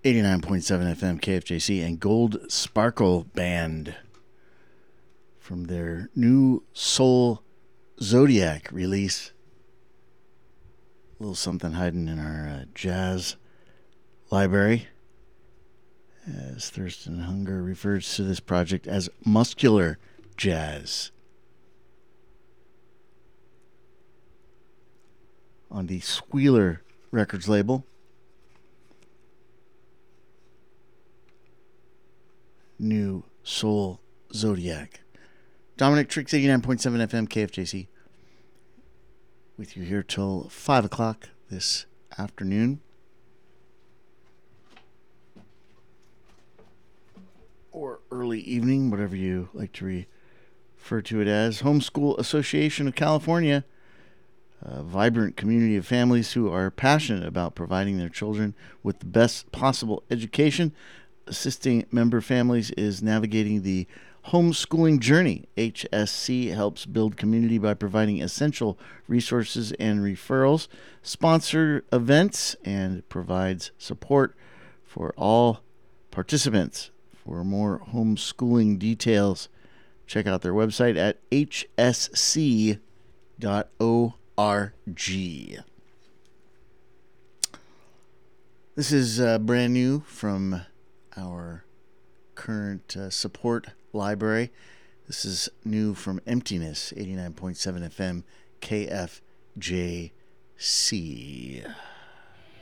89.7 FM KFJC and Gold Sparkle Band from their new Soul Zodiac release. A little something hiding in our jazz library, as Thurston Hunger refers to this project as muscular jazz. On the Squealer Records label. New Soul Zodiac. Dominic Tricks, 89.7 FM KFJC. With you here till 5 o'clock this afternoon. Or early evening, whatever you like to refer to it as. Homeschool Association of California. A vibrant community of families who are passionate about providing their children with the best possible education. Assisting member families is navigating the homeschooling journey. HSC helps build community by providing essential resources and referrals, sponsor events, and provides support for all participants. For more homeschooling details, check out their website at hsc.org. This is brand new from our current support library. This is new from Emptiness, 89.7 FM KFJC.